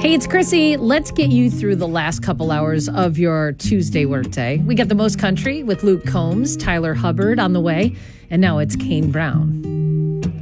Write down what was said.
Hey, it's Chrissy. Let's get you through the last couple hours of your Tuesday workday. We got the most country with Luke Combs, Tyler Hubbard on the way, and now it's Kane Brown.